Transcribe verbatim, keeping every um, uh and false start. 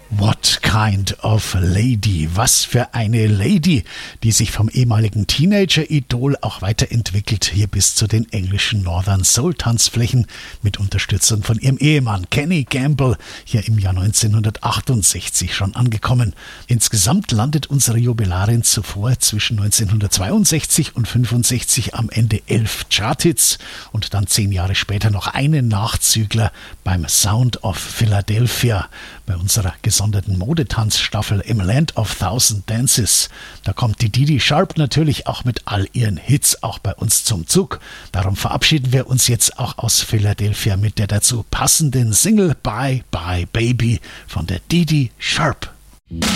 What kind of lady? Was für eine Lady, die sich vom ehemaligen Teenager-Idol auch weiterentwickelt, hier bis zu den englischen Northern Soul-Tanzflächen mit Unterstützung von ihrem Ehemann Kenny Gamble, hier im Jahr neunzehnhundertachtundsechzig schon angekommen. Insgesamt landet unsere Jubilarin zuvor zwischen neunzehnhundertzweiundsechzig und fünfundsechzig am Ende elf Charthits und dann zehn Jahre später noch einen Nachzügler beim Sound of Philadelphia, bei unserer gesonderten Modetanzstaffel im Land of Thousand Dances. Da kommt die Didi Sharp natürlich auch mit all ihren Hits auch bei uns zum Zug. Darum verabschieden wir uns jetzt auch aus Philadelphia mit der dazu passenden Single Bye Bye Baby von der Didi Sharp.